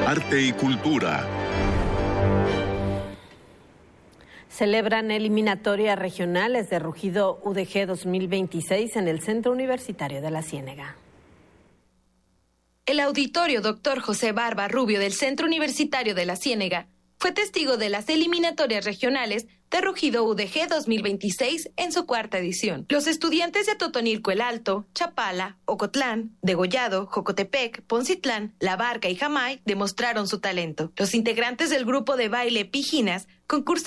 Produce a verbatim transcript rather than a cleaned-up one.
arte y cultura. Celebran eliminatorias regionales de Rugido U D G dos mil veintiséis en el Centro Universitario de la Ciénega. El auditorio doctor José Barba Rubio del Centro Universitario de la Ciénega fue testigo de las eliminatorias regionales de Rugido U D G dos mil veintiséis en su cuarta edición. Los estudiantes de Totonilco el Alto, Chapala, Ocotlán, Degollado, Jocotepec, Poncitlán, La Barca y Jamay demostraron su talento. Los integrantes del grupo de baile Pijinas concursaron